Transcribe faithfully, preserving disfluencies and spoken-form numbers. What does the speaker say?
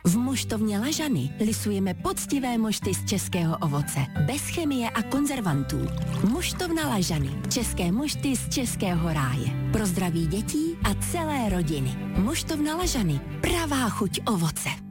V moštovně Lažany lisujeme poctivé mošty z českého ovoce. Bez chemie a konzervantů. Moštovna Lažany. České mošty z českého ráje. Pro zdraví dětí a celé rodiny. Moštovna Lažany. Pravá chuť ovoce.